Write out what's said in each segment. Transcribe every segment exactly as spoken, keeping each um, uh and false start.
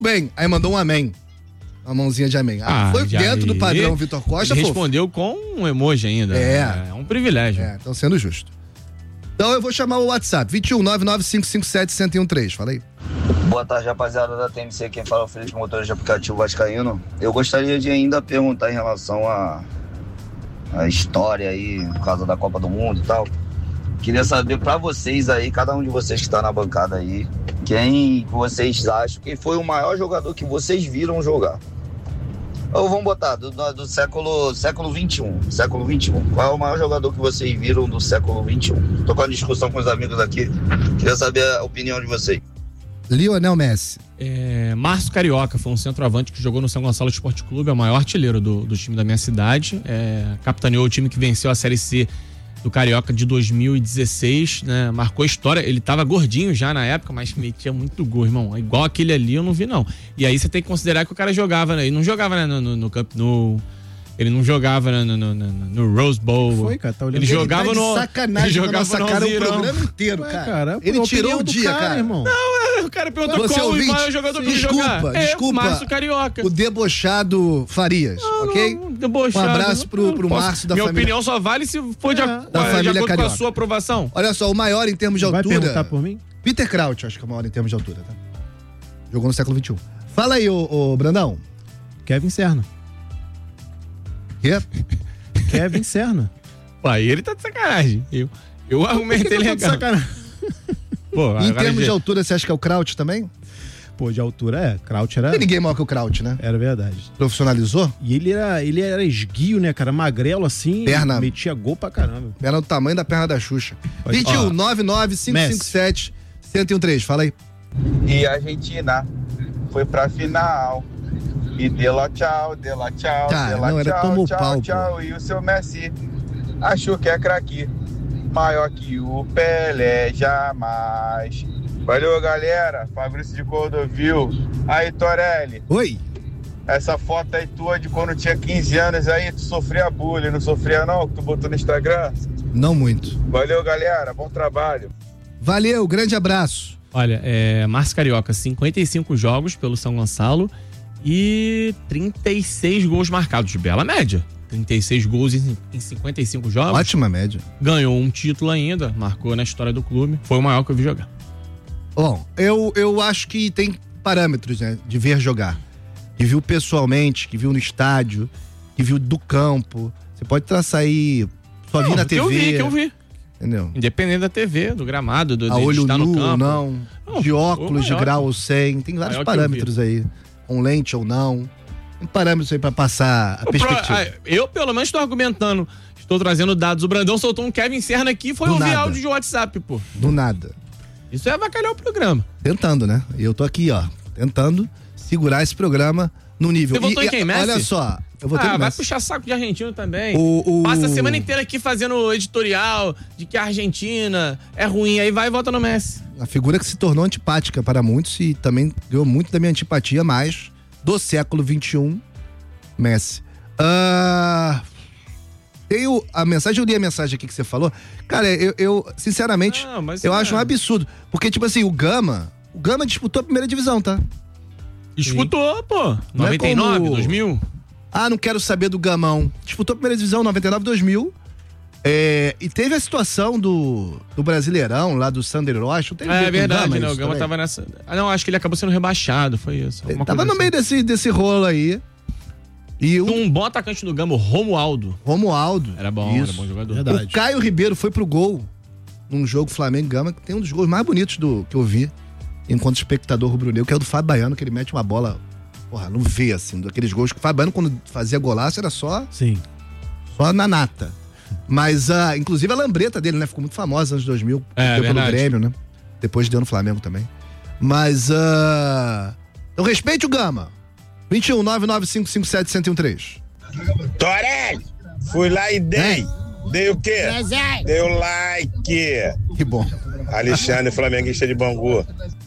Bem, aí mandou um amém. Uma mãozinha de amém. Ah, Ah, foi já dentro do aí, padrão Vitor Costa, ele fofo. respondeu com um emoji ainda. É. É um privilégio. É, estão sendo justo. Então eu vou chamar o WhatsApp, vinte e um, nove nove cinco cinco sete, um zero um três. Fala aí. Boa tarde, rapaziada da T M C. Quem fala é o Felipe, motorista de aplicativo vascaíno. Eu gostaria de ainda perguntar em relação à a, a história aí, por causa da Copa do Mundo e tal. Queria saber pra vocês aí, cada um de vocês que tá na bancada aí, quem vocês acham, quem foi o maior jogador que vocês viram jogar? Ou vamos botar, do, do século, século vinte e um, século vinte e um. Qual é o maior jogador que vocês viram do século vinte e um? Tô com uma discussão com os amigos aqui, queria saber a opinião de vocês. Lionel Messi. É, Márcio Carioca foi um centroavante que jogou no São Gonçalo Esporte Clube, é o maior artilheiro do, do time da minha cidade. É, capitaneou o time que venceu a Série C do Carioca de dois mil e dezesseis, né? Marcou história. Ele tava gordinho já na época, mas metia muito gol, irmão. Igual aquele ali eu não vi, não. E aí você tem que considerar que o cara jogava, né? Ele não jogava, né, no, no, no Camp Nou. Ele não jogava no, no, no, no Rose Bowl. Foi, cara, tá olhando. Ele jogava ele tá de no. sacanagem ele jogava nossa no cara o Alzirão. programa inteiro, Ué, cara. cara, Ele a tirou opinião o do dia, cara. irmão. Não, o cara perguntou Você qual ouvinte, o maior jogador que desculpa, jogar. É, desculpa. Márcio Carioca. O debochado Farias, Não, ok? não, debochado. Um abraço pro, Não pro posso- Márcio da Minha família. opinião só vale se for de, É. ac- Da de família acordo com a Carioca. sua aprovação. Olha só, o maior em termos de Vai altura. perguntar por mim? Peter Crouch, acho que é o maior em termos de altura, tá? Jogou no século vinte e um. Fala aí, ô, ô Brandão. Kevin Serna. Quê? Kevin Serna. Pô, aí ele tá de sacanagem. Eu, eu argumentei Por que que eu tô legal. de sacanagem? Pô, Em agora termos já- de altura, você acha que é o Crouch também? Pô, de altura, é. Crouch era... Não tem ninguém maior que o Crouch, né? Era verdade. Profissionalizou? E ele era, ele era esguio, né, cara? Magrelo assim. Perna. Metia gol pra caramba. Era do tamanho da perna da Xuxa. Pode- vinte e um, Ó, nove nove cinco cinco sete, um zero um três. Fala aí. E a Argentina foi pra final. E deu lá tchau, deu lá tchau, Cara, deu lá não, era tchau, tomou tchau, pau, pô. tchau. E o seu Messi achou que é craque. Maior que o Pelé, jamais. Valeu, galera. Fabrício de Cordovil. Aí, Torelli. Oi. Essa foto aí tua de quando tinha quinze anos aí, tu sofria bullying, não sofria não? Que tu botou no Instagram? Não muito. Valeu, galera. Bom trabalho. Valeu, grande abraço. Olha, é, Márcio Carioca, cinquenta e cinco jogos pelo São Gonçalo e trinta e seis gols marcados. Bela média. trinta e seis gols em, em cinquenta e cinco jogos. Ótima média. Ganhou um título ainda, marcou na história do clube. Foi o maior que eu vi jogar. Bom, eu, eu acho que tem parâmetros, né? De ver jogar. Que viu pessoalmente, que viu no estádio, que viu do campo. Você pode traçar aí, só vi Não, na que T V. eu vi, que eu vi. Entendeu? Independente da T V, do gramado, do, A de olho estar no nu ou campo. não, Não, de foi o óculos de maior. grau ou sem, tem vários Maior que eu parâmetros aí, com lente ou não, tem parâmetros aí pra passar a O pro- perspectiva. ah, Eu, pelo menos, estou argumentando. Estou trazendo dados. O Brandão soltou um Kevin Serna aqui, foi Do ouvir nada. áudio de WhatsApp, pô. Do nada. Isso é avacalhar o programa. Tentando, né? E eu tô aqui, ó, tentando segurar esse programa no nível. Você votou E- em quem, e- Messi? Olha só, eu vou ter Ah, no vai Messi. puxar saco de argentino também. O- o- Passa a semana inteira aqui fazendo editorial de que a Argentina é ruim, aí vai e vota no Messi. A figura que se tornou antipática para muitos e também ganhou muito da minha antipatia, mas do século vinte e um, Messi. Ah, tem o- a mensagem, eu li a mensagem aqui que você falou. Cara, eu, eu, sinceramente, Não, mas eu é. acho um absurdo. Porque, tipo assim, o Gama, o Gama disputou a primeira divisão, tá? Escutou, pô. Não é noventa e nove, como- dois mil. Ah, não quero saber do Gamão. Disputou a primeira divisão, noventa e nove, dois mil. É, e teve a situação do, do Brasileirão, lá do Sander Rocha. Teve É com verdade, Gama né? O isso Gama também? tava nessa. Ah, não, acho que ele acabou sendo rebaixado, foi isso. Ele alguma tava coisa no assim. meio desse, desse rolo aí. E o Um bom atacante do Gama, o Romualdo. Romualdo. Era bom, Isso. era bom jogador. Verdade. O Caio Ribeiro foi pro gol num jogo Flamengo e Gama, que tem um dos gols mais bonitos do, que eu vi enquanto espectador rubro-negro, que é o do Fábio Baiano, que ele mete uma bola, porra, não vê assim, daqueles gols que o Fábio Baiano, quando fazia golaço, era só, Sim. só na nata. Mas, ah, inclusive, a lambreta dele, né? Ficou muito famosa nos anos dois mil, É, deu pelo verdade. Grêmio, né? Depois deu no Flamengo também. Mas, ah, então respeite o Gama. vinte e um, nove nove cinco cinco sete, um zero um três. Torelli, fui lá e dei. Dei o quê? Dei o like. Que bom. Alexandre, flamenguista de Bangu.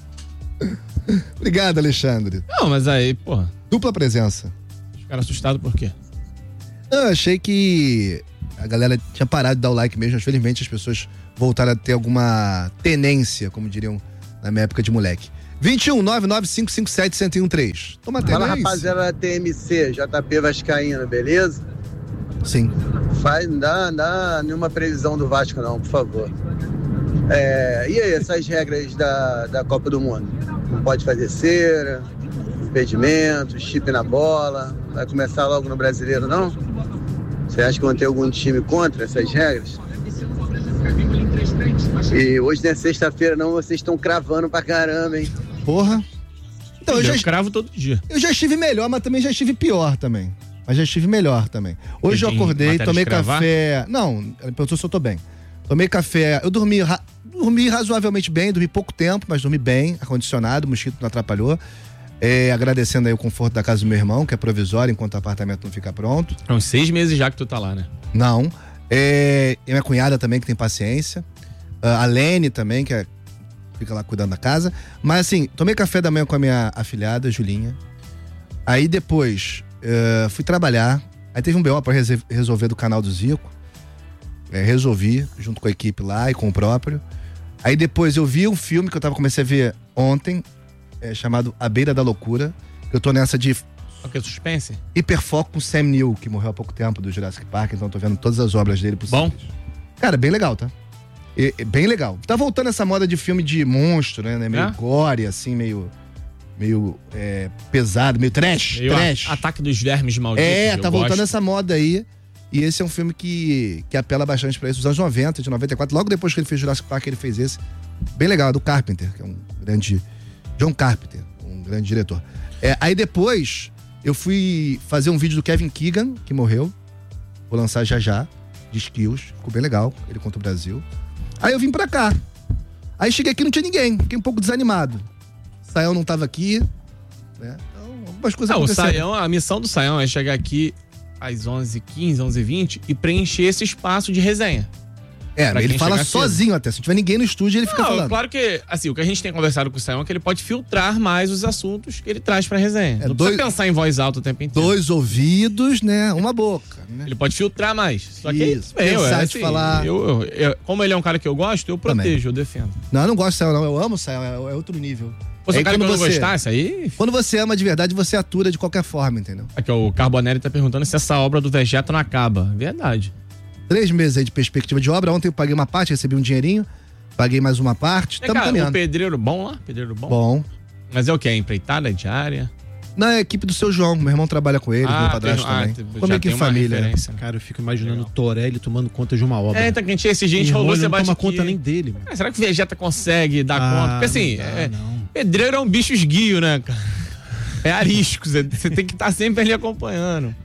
Obrigado, Alexandre. Não, mas aí, porra, Dupla presença. os caras assustados por quê? Eu achei que a galera tinha parado de dar o like mesmo, mas felizmente as pessoas voltaram a ter alguma tenência, como diriam na minha época de moleque. vinte e um, nove nove cinco cinco sete, um zero um três. Toma até Fala, é isso. rapaziada da T M C, J P Vascaíno, beleza? Sim. Faz, não dá, não dá nenhuma previsão do Vasco não, por favor. É, e aí, essas regras da, da Copa do Mundo? Não pode fazer cera, impedimento, chip na bola. Vai começar logo no Brasileiro, não? Você acha que vão ter algum time contra essas regras? E hoje não é sexta-feira não, vocês estão cravando pra caramba, hein? Porra. Então, eu Eu já, cravo todo dia. eu já estive melhor, mas também já estive pior também. Mas já estive melhor também. Hoje eu Em acordei, matéria de tomei cravar? café. Não, ele perguntou se eu tô bem. Tomei café. Eu dormi, ra... dormi razoavelmente bem, dormi pouco tempo, mas dormi bem, ar-condicionado, o mosquito não atrapalhou. É, agradecendo aí o conforto da casa do meu irmão, que é provisório enquanto o apartamento não fica pronto. São seis meses já que tu tá lá, né? Não. É, e minha cunhada também, que tem paciência. Uh, a Lene também, que é, fica lá cuidando da casa. Mas assim, tomei café da manhã com a minha afilhada, Julinha. Aí depois uh, fui trabalhar. Aí teve um B O pra rese- resolver do canal do Zico. É, resolvi, junto com a equipe lá e com o próprio. Aí depois eu vi um filme que eu tava, comecei a ver ontem, é, chamado A Beira da Loucura. Eu tô nessa de O que? Suspense? hiperfoco com o Sam Neill, que morreu há pouco tempo do Jurassic Park, então tô vendo todas as obras dele possíveis. Bom? Cara, bem legal, tá? E- e bem legal. Tá voltando essa moda de filme de monstro, né? né? Meio É? gore, assim, meio. Meio é, pesado, meio trash. Meio trash. a- Ataque dos Vermes Malditos. É, eu tá voltando gosto. essa moda aí. E esse é um filme que, que apela bastante pra isso, dos anos noventa, de noventa e quatro. Logo depois que ele fez Jurassic Park, ele fez esse. Bem legal, é do Carpenter, que é um grande. John Carpenter, um grande diretor. É, aí depois, eu fui fazer um vídeo do Kevin Keegan, que morreu. Vou lançar já já, de skills. Ficou bem legal, ele contra o Brasil. Aí eu vim pra cá. Aí cheguei aqui e não tinha ninguém, fiquei um pouco desanimado. Saião não tava aqui, né? Então, algumas coisas Não, o aconteceram. Saião, a missão do Saião é chegar aqui às onze e quinze, onze e vinte e preencher esse espaço de resenha. É, pra ele quem fala chegar cedo. sozinho até. Se não tiver ninguém no estúdio, ele fica Não, falando. claro que, assim, o que a gente tem conversado com o Saião é que ele pode filtrar mais os assuntos que ele traz pra resenha. É, Não dois- precisa pensar em voz alta o tempo inteiro. Dois ouvidos, né? Uma boca, né? Ele pode filtrar mais. Só que Isso, é, eu, pensar é, de falar. Eu, eu- eu- como ele é um cara que eu gosto, eu Também. protejo, eu defendo. Não, eu não gosto de Saião, não. Eu amo Saião, é, é outro nível. Pô, se Aí o cara que quando eu não você- gostasse, aí... Quando você ama de verdade, você atura de qualquer forma, entendeu? Aqui, ó, o Carbonelli tá perguntando se essa obra do Vegeta não acaba. Verdade. Três meses aí de perspectiva de obra. Ontem eu paguei uma parte, recebi um dinheirinho. Paguei mais uma parte. Vem Estamos cá, o caminhando. pedreiro bom lá? Pedreiro bom? Bom. Mas é o quê? É empreitada, é diária? Na equipe do seu João, meu irmão trabalha com ele, meu padrasto tem- ah, também. tem- Ficou meio que em tem uma família. né? referência, né? Cara, eu fico imaginando Legal. o Torelli tomando conta de uma obra. É, então que a gente, esse gente Irmão, rolou, ele você não bate toma aqui. conta nem dele, mano. Ah, será que o Vegeta consegue dar Ah, conta? Porque assim, não dá, é, não. pedreiro é um bicho esguio, né, cara? É arisco, você, você tem que estar sempre ali acompanhando.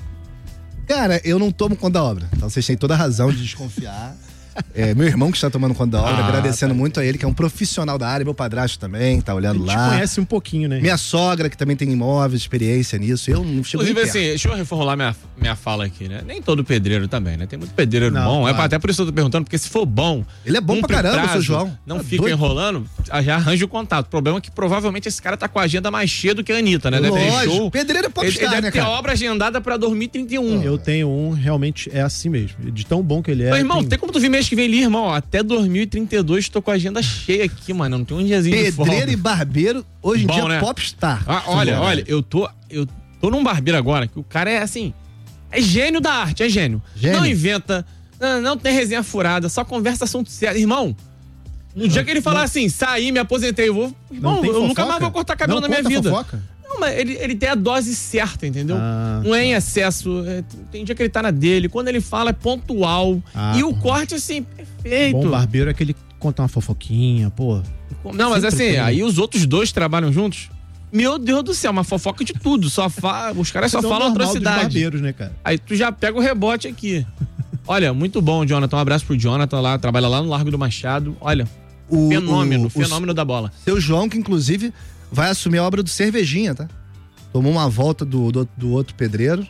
Cara, eu não tomo conta da obra. Então vocês têm toda a razão de desconfiar. É, meu irmão que está tomando conta da obra, Ah, agradecendo tá. muito a ele, que é um profissional da área. Meu padrasto também, tá A olhando gente lá. conhece um pouquinho, né? Minha sogra, que também tem imóveis, experiência nisso. Eu não chego nem Inclusive, perto. assim, deixa eu reformular minha, minha fala aqui, né? Nem todo pedreiro também, né? Tem muito pedreiro Não, bom. É claro. pra- até por isso eu tô perguntando, porque se for bom. Ele é bom pra cumpre caramba, prazo, seu João. Não Tá fica doido. enrolando, já arranja o contato. O problema é que provavelmente esse cara tá com a agenda mais cheia do que a Anitta, né? Deve ter Lógico, show. pedreiro é Ele, popstar, ele deve né, ter cara? obra agendada pra dois mil e trinta e um. Eu tenho um, realmente é assim mesmo. De tão bom que ele é. Meu irmão, tem- tem como tu vir mês que vem ali, irmão? Até dois mil e trinta e dois tô com a agenda cheia aqui, mano. Não tem um diazinho de folga. Pedreiro e barbeiro, hoje em Bom, dia, né? popstar. Ah, olha, Sim, olha, eu tô, eu tô num barbeiro agora que o cara é assim, é gênio da arte, é gênio. Gênio. Não inventa, não, não tem resenha furada, só conversa assunto sério. Irmão, no dia que ele falar assim, saí, me aposentei, eu vou... Irmão, tem eu nunca fofoca? mais vou cortar cabelo Não na minha conta vida. fofoca? Não, mas ele, ele tem a dose certa, entendeu? Ah, não é em excesso, é, tem dia que ele tá na dele, quando ele fala é pontual. Ah, e o bom. corte, assim, perfeito. Bom barbeiro é aquele que conta uma fofoquinha, pô. Não, mas Sempre assim, tem. aí os outros dois trabalham juntos. Meu Deus do céu, uma fofoca de tudo. Só fa... Os caras só Isso é o falam normal dos atrocidade. barbeiros, né, cara? Aí tu já pega o rebote aqui. Olha, muito bom, Jonathan. Um abraço pro Jonathan lá, trabalha lá no Largo do Machado. Olha, O, fenômeno, o- o fenômeno da bola. Seu João, que inclusive vai assumir a obra do Cervejinha, tá? Tomou uma volta do, do, do outro pedreiro.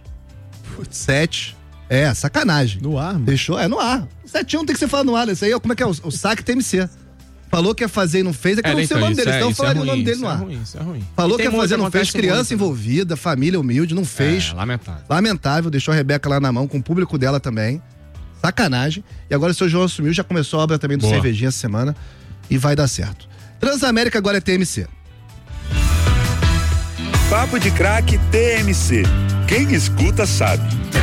Sete. É, sacanagem. No ar, mano. Deixou? É no ar. Setinho tem que ser falado no ar. Isso aí, é- como é que é? O, o saque T M C. Falou que ia fazer e não fez, é que eu não sei o nome isso dele, é- senão eu isso é falaria o ruim, nome dele isso no é ar. ruim, isso é ruim. Falou E que tem ia fazer, muito, não fez. acontece Criança muito. envolvida, família humilde, não fez. É, lamentável. Lamentável, deixou a Rebeca lá na mão, com o público dela também. Sacanagem. E agora o seu João assumiu, já começou a obra também do Boa. Cervejinha essa semana e vai dar certo. Transamérica agora é T M C. Papo de Craque T M C. Quem escuta sabe.